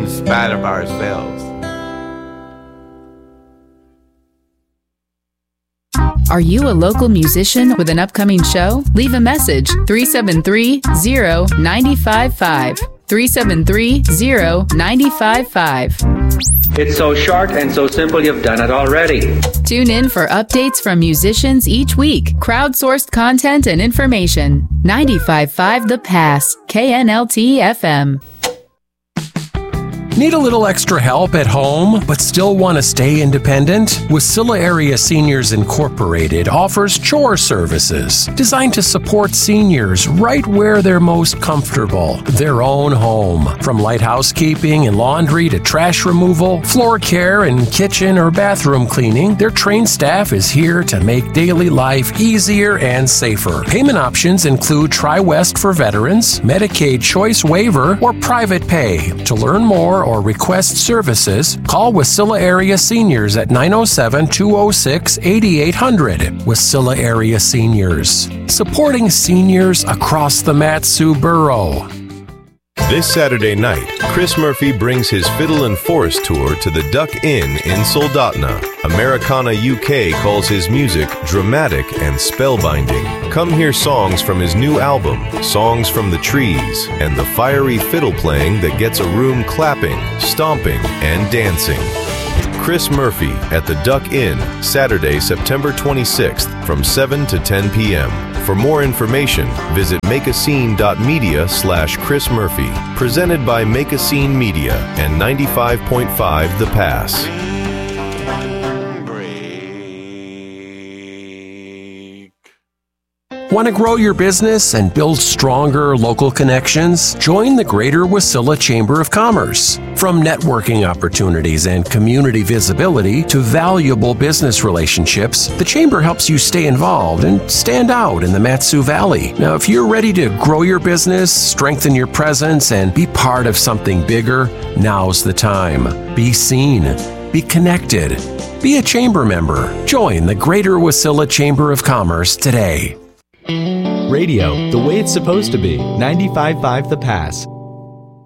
in spite of ourselves. Are you a local musician with an upcoming show? Leave a message, 373-0955. 373-0955. It's so short and so simple, you've done it already. Tune in for updates from musicians each week, crowdsourced content and information. 95.5 The Pass, KNLT FM. Need a little extra help at home, but still want to stay independent? Wasilla Area Seniors Incorporated offers chore services designed to support seniors right where they're most comfortable, their own home. From light housekeeping and laundry to trash removal, floor care, and kitchen or bathroom cleaning, their trained staff is here to make daily life easier and safer. Payment options include TriWest for veterans, Medicaid choice waiver, or private pay. To learn more or request services, call Wasilla Area Seniors at 907-206-8800. Wasilla Area Seniors, supporting seniors across the Mat-Su Borough. This Saturday night, Chris Murphy brings his Fiddle and Forest tour to the Duck Inn in Soldotna. Americana UK calls his music dramatic and spellbinding. Come hear songs from his new album, Songs from the Trees, and the fiery fiddle playing that gets a room clapping, stomping, and dancing. Chris Murphy at the Duck Inn, Saturday, September 26th from 7 to 10 p.m. For more information, visit makeascene.media/Chris Murphy. Presented by Make a Scene Media and 95.5 The Pass. Want to grow your business and build stronger local connections? Join the Greater Wasilla Chamber of Commerce. From networking opportunities and community visibility to valuable business relationships, the Chamber helps you stay involved and stand out in the Mat-Su Valley. Now, if you're ready to grow your business, strengthen your presence, and be part of something bigger, now's the time. Be seen. Be connected. Be a Chamber member. Join the Greater Wasilla Chamber of Commerce today. Radio, the way it's supposed to be. 95.5 The Pass.